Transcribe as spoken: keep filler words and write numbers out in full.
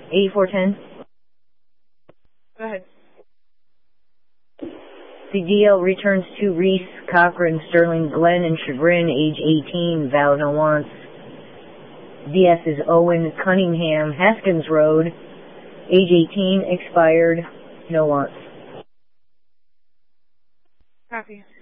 eighty-four ten. Go ahead. The D L returns to Reese, Cochran, Sterling, Glenn, and Chagrin, age eighteen, valid no wants. D S is Owen Cunningham, Haskins Road, age eighteen, expired, no wants. Copy.